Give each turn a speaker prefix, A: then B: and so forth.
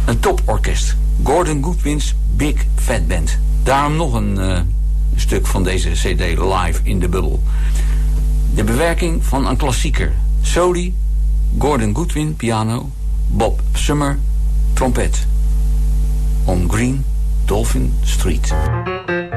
A: Een toporkest. Gordon Goodwin's Big Fat Band. Daarom nog een stuk van deze cd live in de bubbel. De bewerking van een klassieker. Soli, Gordon Goodwin, piano, Bob Summer, trompet. On Green Dolphin Street.